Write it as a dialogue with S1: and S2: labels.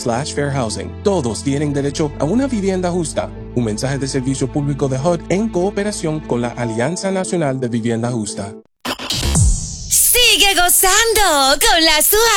S1: HUD.gov/fair housing. Todos tienen derecho a una vivienda justa. Un mensaje de servicio público de HUD en cooperación con la Alianza Nacional de Vivienda Justa.
S2: Sigue gozando con la